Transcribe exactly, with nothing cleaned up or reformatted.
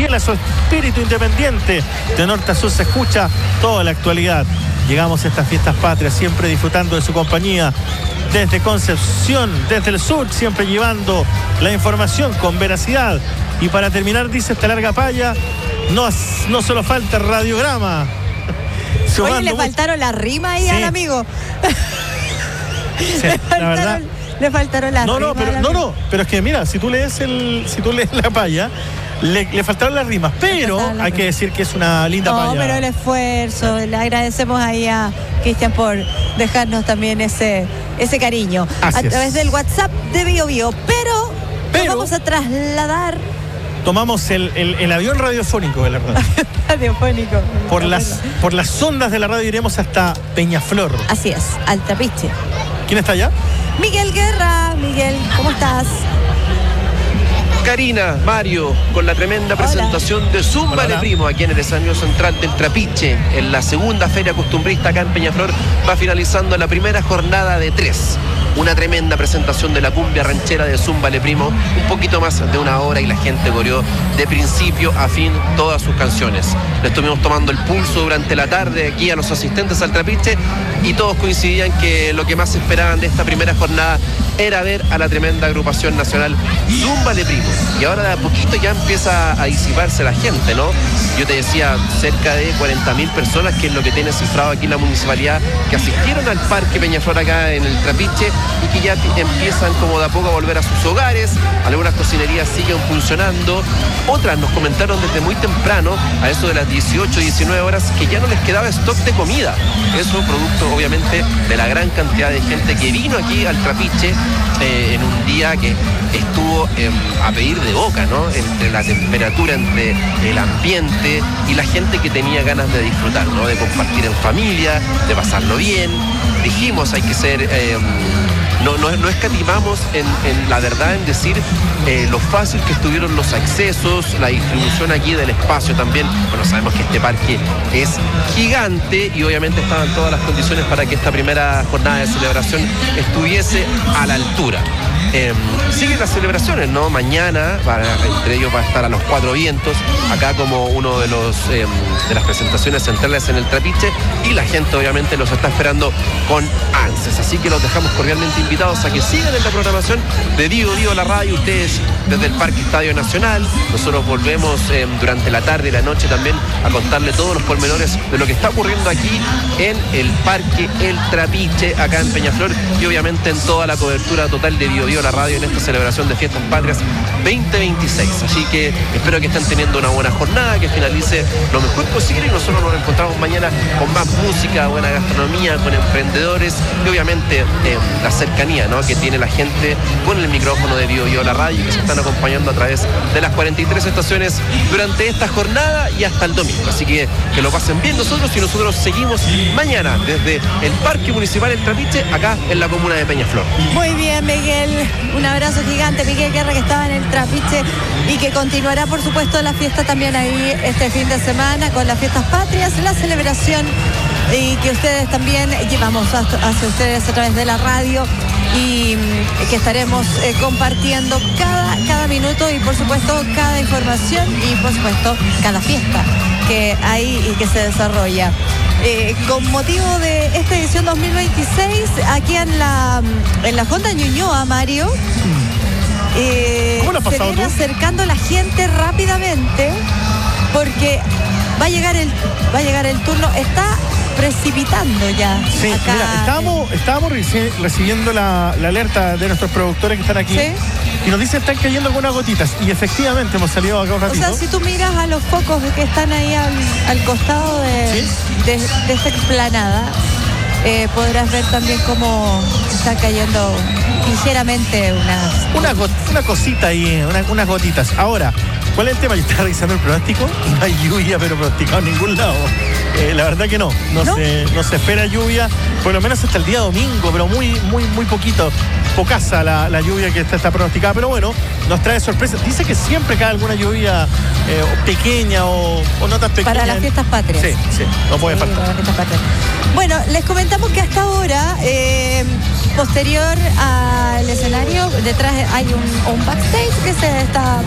fiel a su espíritu independiente. De norte a sur se escucha toda la actualidad. Llegamos a estas fiestas patrias siempre disfrutando de su compañía. Desde Concepción, desde el sur, siempre llevando la información con veracidad. Y para terminar, dice esta larga palla, no, no solo falta el radiograma. Oye, le faltaron las rimas ahí, sí, al amigo. Sí, le, faltaron, la verdad, le faltaron las no, rimas. No, pero, no, no, pero es que mira, si tú lees el, si tú lees la palla, le, le faltaron las rimas, pero hay rimas. Que decir que es una linda no, palla. No, pero el esfuerzo, le agradecemos ahí a Cristian por dejarnos también ese, ese cariño. Así a es. Través del WhatsApp de Bio Bio, pero, pero nos vamos a trasladar. Tomamos el, el, el avión radiofónico de la radio. Radiofónico. Por las, por las ondas de la radio iremos hasta Peñaflor. Así es, al Trapiche. ¿Quién está allá? Miguel Guerra. Miguel, ¿cómo estás? Karina, Mario, con la tremenda Hola. presentación de Zumba Hola. de Primo aquí en el escenario central del Trapiche, en la segunda feria costumbrista acá en Peñaflor, va finalizando la primera jornada de tres. Una tremenda presentación de la cumbia ranchera de Zumba de Primo, un poquito más de una hora y la gente coreó de principio a fin todas sus canciones. Le estuvimos tomando el pulso durante la tarde aquí a los asistentes al Trapiche y todos coincidían que lo que más esperaban de esta primera jornada era ver a la tremenda agrupación nacional Zumba de Primo. Y ahora de a poquito ya empieza a disiparse la gente, ¿no? Yo te decía, cerca de cuarenta mil personas, que es lo que tiene cifrado aquí la municipalidad, que asistieron al Parque Peñaflor acá en el Trapiche y que ya empiezan como de a poco a volver a sus hogares. Algunas cocinerías siguen funcionando, otras nos comentaron desde muy temprano, a eso de las dieciocho, diecinueve horas, que ya no les quedaba stock de comida. Eso producto obviamente de la gran cantidad de gente que vino aquí al Trapiche eh, en un día que estuvo eh, a pedir de boca, ¿no? Entre la temperatura, entre el ambiente y la gente que tenía ganas de disfrutar, ¿no? De compartir en familia, de pasarlo bien. Dijimos, hay que ser... Eh, No, no, no escatimamos en, en la verdad en decir eh, lo fácil que estuvieron los accesos, la distribución aquí del espacio también. Bueno, sabemos que este parque es gigante y obviamente estaban todas las condiciones para que esta primera jornada de celebración estuviese a la altura. Eh, siguen las celebraciones, ¿no? Mañana, para, entre ellos va a estar a los Cuatro Vientos, acá como uno de los eh, de las presentaciones centrales en el Trapiche, y la gente obviamente los está esperando con ansias. Así que los dejamos cordialmente invitados a que sigan en la programación de Bio Bio la radio, ustedes desde el Parque Estadio Nacional. Nosotros volvemos eh, durante la tarde y la noche también a contarle todos los pormenores de lo que está ocurriendo aquí en el Parque El Trapiche, acá en Peñaflor, y obviamente en toda la cobertura total de Bio Bio la radio en esta celebración de Fiestas Patrias veinte veintiséis. Así que espero que estén teniendo una buena jornada, que finalice lo mejor posible y nosotros nos encontramos mañana con más música, buena gastronomía, con emprendedores y obviamente eh, la cercanía, ¿no? Que tiene la gente con el micrófono de Bio Bio la radio y que se están acompañando a través de las cuarenta y tres estaciones durante esta jornada y hasta el domingo. Así que que lo pasen bien nosotros y nosotros seguimos mañana desde el Parque Municipal El Trapiche, acá en la comuna de Peñaflor. Muy bien, Miguel. Un abrazo gigante, Miguel Guerra, que estaba en el Trapiche y que continuará, por supuesto, la fiesta también ahí este fin de semana con las Fiestas Patrias, la celebración y que ustedes también llevamos hacia ustedes a través de la radio y que estaremos eh, compartiendo cada, cada minuto y, por supuesto, cada información y, por supuesto, cada fiesta que hay y que se desarrolla. Eh, con motivo de esta edición dos mil veintiséis, aquí en la, en la Fonda Ñuñoa, Mario, eh, ¿Cómo lo has pasado se viene tú? acercando la gente rápidamente porque va a llegar el, va a llegar el turno, está precipitando ya. Sí, acá. mira, estábamos, estábamos reci- recibiendo la, la alerta de nuestros productores que están aquí. ¿Sí? Y nos dicen que están cayendo algunas gotitas. Y efectivamente hemos salido acá un O ratito. sea, si tú miras a los focos que están ahí al, al costado de, ¿Sí? de, de esta explanada, eh, podrás ver también cómo está cayendo ligeramente unas... Una, go- una cosita ahí, una- unas gotitas. Ahora, ¿cuál es el tema? Yo estaba revisando el pronóstico. No hay lluvia, pero pronosticado en ningún lado. Eh, la verdad que no. No, ¿No? Se, no se espera lluvia, por lo menos hasta el día domingo, pero muy, muy, muy poquito. Pocasa la, la lluvia que está, está pronosticada, pero bueno, nos trae sorpresas. Dice que siempre cae alguna lluvia eh, pequeña o, o no tan pequeña. Para las fiestas patrias. Sí, sí, no puede Sí, faltar. para las fiestas patrias. Bueno, les comentamos que hasta ahora, eh, posterior al escenario, detrás hay un, un backstage que se está